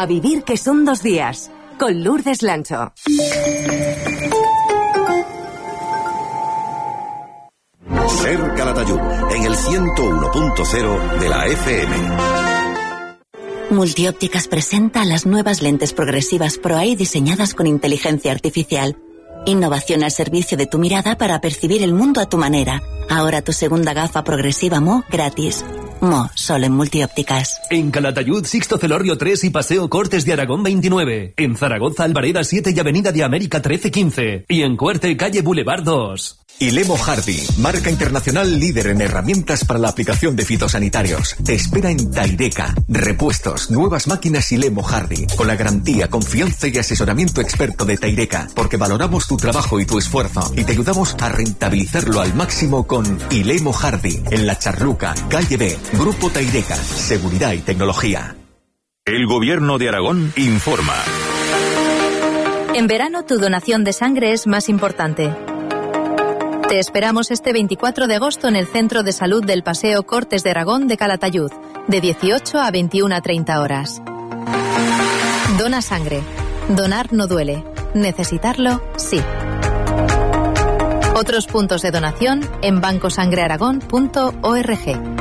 A vivir que son 2 días, con Lourdes Lancho. Ser Calatayud, en el 101.0 de la FM. Multiópticas presenta las nuevas lentes progresivas ProEye diseñadas con inteligencia artificial. Innovación al servicio de tu mirada para percibir el mundo a tu manera. Ahora tu segunda gafa progresiva Mo gratis. Mo, solo en Multiópticas. En Calatayud, Sixto Celorrio 3 y Paseo Cortes de Aragón 29. En Zaragoza, Albareda 7 y Avenida de América 13-15. Y en Cuerte, calle Boulevard 2. Ilemo Hardy, marca internacional líder en herramientas para la aplicación de fitosanitarios. Te espera en Taireca. Repuestos, nuevas máquinas Ilemo Hardy, con la garantía, confianza y asesoramiento experto de Taireca, porque valoramos tu trabajo y tu esfuerzo y te ayudamos a rentabilizarlo al máximo con Ilemo Hardy, en La Charluca, calle B, Grupo Taireca, seguridad y tecnología. El Gobierno de Aragón informa. En verano tu donación de sangre es más importante. Te esperamos este 24 de agosto en el Centro de Salud del Paseo Cortes de Aragón de Calatayud, de 18 a 21:30 horas. Dona sangre. Donar no duele. Necesitarlo, sí. Otros puntos de donación en bancosangrearagón.org.